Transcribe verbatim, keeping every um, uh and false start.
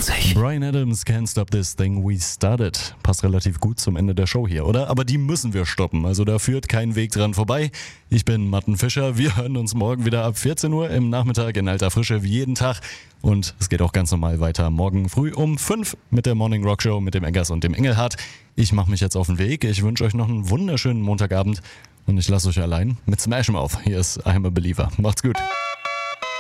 Musik. Bryan Adams, Can't Stop This Thing We Started. Passt relativ gut zum Ende der Show hier, oder? Aber die müssen wir stoppen, also da führt kein Weg dran vorbei. Ich bin Martin Fischer, wir hören uns morgen wieder ab vierzehn Uhr im Nachmittag in alter Frische wie jeden Tag. Und es geht auch ganz normal weiter morgen früh um fünf mit der Morning Rock Show mit dem Eggers und dem Engelhardt. Ich mache mich jetzt auf den Weg, ich wünsche euch noch einen wunderschönen Montagabend und ich lasse euch allein mit Smash 'em auf. Hier ist I'm a Believer. Macht's gut.